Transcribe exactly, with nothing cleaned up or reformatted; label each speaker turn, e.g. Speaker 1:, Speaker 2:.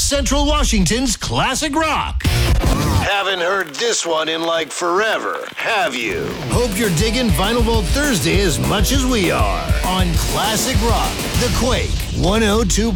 Speaker 1: Central Washington's classic rock.
Speaker 2: Haven't heard this one in like forever, have you?
Speaker 1: Hope you're digging Vinyl Vault Thursday as much as we are on Classic Rock, The Quake, one oh two